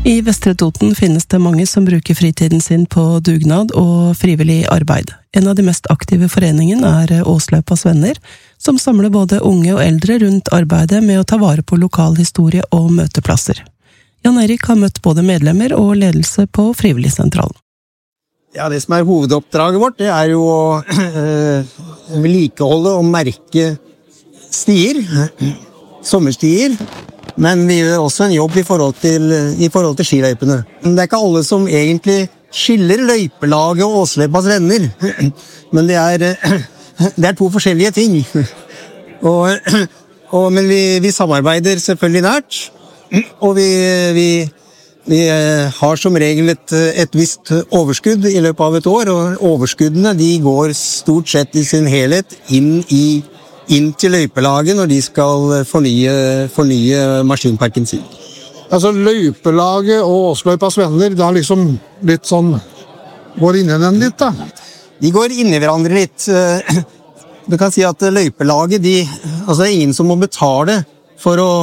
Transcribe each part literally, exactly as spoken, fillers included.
I Vestre Toten finnes det mange som bruker fritiden sin på dugnad og frivillig arbeid. En av de mest aktive foreningen er Åsløypas venner, som samler både unge og eldre rundt arbeidet med å ta vare på lokal historie og møteplasser. Jan Erik har møtt både medlemmer og ledelse på Frivilligsentralen. Ja, det som er hovedoppdraget vårt, det er jo å øh, vedlikeholde og merke stier, sommerstier, men vi gjør også en jobb i forhold til, i forhold til skiløypene. Det er ikke alle som egentlig skiller løypelaget og Åsløypas venner, men det er, det er to forskjellige ting. Og, og, men vi, vi samarbeider selvfølgelig nært, og vi, vi, vi har som regel et, et visst overskudd i løpet av et år, og overskuddene de går stort sett i sin helhet inn i inn til løypelaget når de skal fornye, fornye maskinparken sin. Altså løypelaget og Åsløypas venner, det har liksom litt sånn, går inn i den litt da? De går inn i hverandre litt. Du kan si at løypelaget, de, altså det er ingen som må betale for å,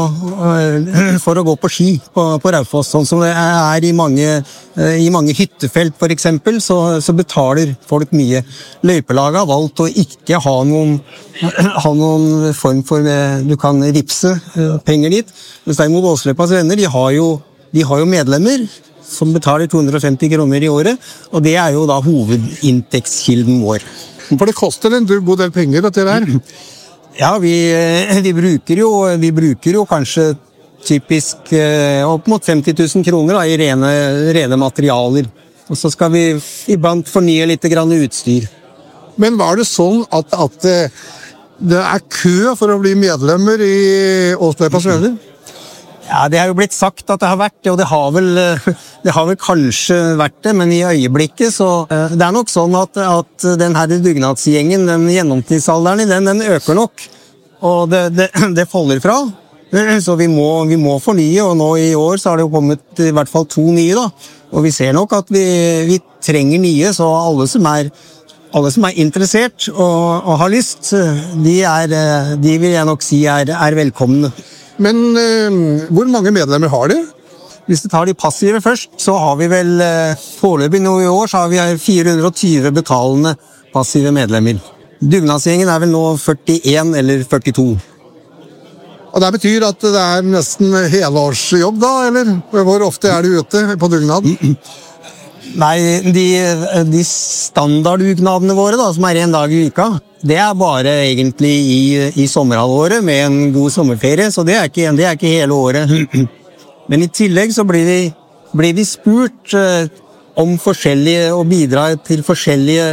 for å gå på ski på, på Raufoss, sånn som det er i mange, i mange hyttefelt for eksempel, så, så betaler folk mye. Løypelaget har valgt å ikke ha noen, ha noen form for, du kan ripse penger dit. Men derimot Åsløypas venner, de har, jo, de har jo medlemmer som betaler to hundre og femti kroner i året, og det er jo da hovedinntektskilden vår. For det koster en god del penger, dette der. Ja, vi, vi, bruker jo, vi bruker jo kanskje typisk eh, opp mot femti tusen kroner da, i rene, rene materialer. Og så skal vi iblant fornye litt grann utstyr. Men var det sånn at, at det er kø for å bli medlemmer i Åsløypas venner? Ja, det har jo blitt sagt at det har vært det, og det har vel, det har vel kanskje vært det, men i øyeblikket så det er nok sånn at, at den her dugnadsgjengen, den gjennomsnittsalderen, den, den øker nok, og det, det, det faller fra. Så vi må, vi må fornye, og nå i år så har det jo kommet i hvert fall to nye da, og vi ser nok at vi, vi trenger nye, så alle som er, alle som er interessert og, og har lyst, de, er, de vil jeg nok si er, er velkomne. Men eh, hvor mange medlemmer har de? Hvis du tar de passive først, så har vi vel eh, foreløpig nå i år, så har vi fire hundre og tyve betalende passive medlemmer. Dugnadsgjengen er vel nå førtien eller førtito. Og det betyr at det er nesten helårsjobb da, eller? Hvor ofte er du ute på dugnad? Nei, de, de standarddugnadene våre da, som er en dag i uka, det er bare egentlig i, i sommerhalvåret med en god sommerferie, så det er ikke, det er ikke hele året. Men i tillegg så blir vi, blir vi spurt eh, om forskjellige, og bidra til forskjellige